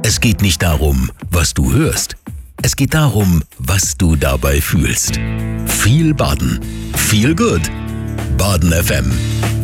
Es geht nicht darum, was du hörst. Es geht darum, was du dabei fühlst. Viel Baden. Viel gut. Baden FM.